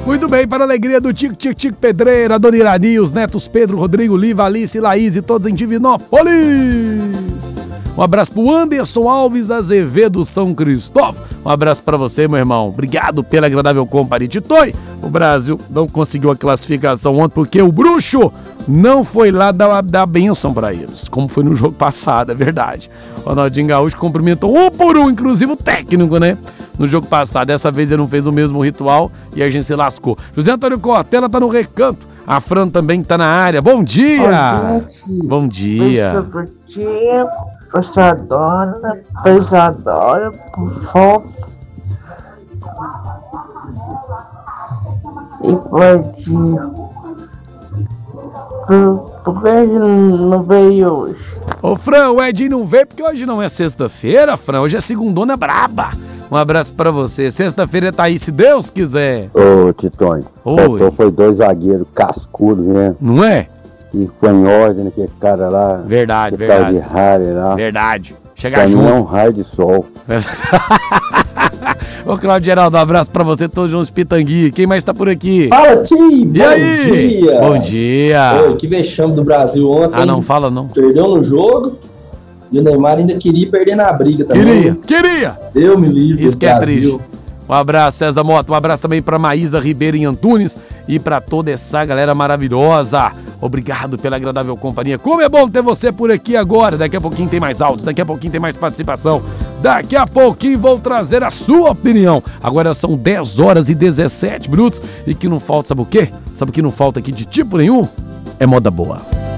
Muito bem, para a alegria do Tico Pedreira, Dona Irani, os netos Pedro, Rodrigo, Liva, Alice, Laís e todos em Divinópolis. Um abraço pro Anderson Alves Azevedo, São Cristóvão. Um abraço para você, meu irmão. Obrigado pela agradável companhia. Titoi, o Brasil não conseguiu a classificação ontem porque o bruxo não foi lá dar bênção para eles, como foi no jogo passado, é verdade. O Ronaldinho Gaúcho cumprimentou um por um, inclusive o técnico, né? No jogo passado, dessa vez ele não fez o mesmo ritual e a gente se lascou. José Antônio Cortella tá no recanto. A Fran também tá na área. Bom dia! Bom dia! Pesadora, fofo. E pode. Por que ele não veio hoje? Ô Fran, o Edinho não veio porque hoje não é sexta-feira, Fran. Hoje é segundona braba. Um abraço pra você. Sexta-feira tá aí, se Deus quiser. Ô, Titonho. Oi. Foi 2 zagueiros cascudos, né? Não é? E foi em ordem naquele cara lá. Verdade, verdade. Tal de Harry lá. Verdade. Chegar junto. É um raio de sol. Ô, Claudio Geraldo, um abraço pra você, todos juntos, Pitangui. Quem mais tá por aqui? Fala, Tim! E aí? Dia! Bom dia! Oi, que vexame do Brasil ontem. Ah, não fala não. Perdeu no jogo e o Neymar ainda queria perder na briga também. Queria! Deu me livre. Isso que é triste. Um abraço, César Mota. Um abraço também pra Maísa Ribeiro em Antunes e pra toda essa galera maravilhosa. Obrigado pela agradável companhia. Como é bom ter você por aqui agora. Daqui a pouquinho tem mais áudios, daqui a pouquinho tem mais participação. Daqui a pouquinho vou trazer a sua opinião. Agora são 10 horas e 17 minutos. E que não falta, sabe o quê? Sabe o que não falta aqui de tipo nenhum? É moda boa.